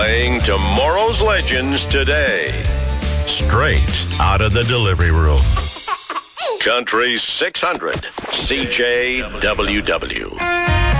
Playing tomorrow's legends today. Straight out of the delivery room. Country 600, CJWW.